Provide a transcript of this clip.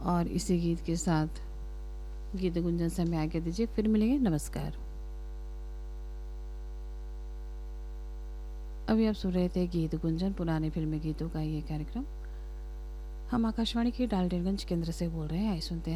और इसी गीत के साथ गीत गुंजन से हमें आगे दीजिए, फिर मिलेंगे, नमस्कार। अभी आप सुन रहे थे गीत गुंजन, पुराने फिल्मी गीतों का ये कार्यक्रम। हम आकाशवाणी के डाल्टनगंज केंद्र से बोल रहे हैं। आइए सुनते हैं